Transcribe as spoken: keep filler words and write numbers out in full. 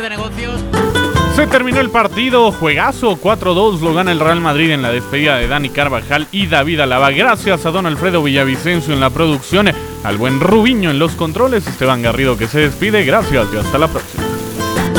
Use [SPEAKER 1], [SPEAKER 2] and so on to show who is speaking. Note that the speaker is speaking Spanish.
[SPEAKER 1] de negocios.
[SPEAKER 2] Se terminó el partido, juegazo, cuatro dos, lo gana el Real Madrid en la despedida de Dani Carvajal y David Alaba. Gracias a don Alfredo Villavicencio en la producción, al buen Rubiño en los controles, Esteban Garrido que se despide, gracias y hasta la próxima.